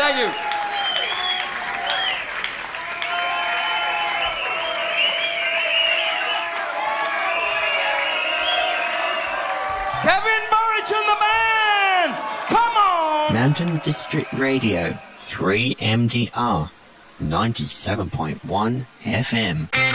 Thank you. Kevin Burridge and the band! Come on! Mountain District Radio, 3MDR, 97.1 FM.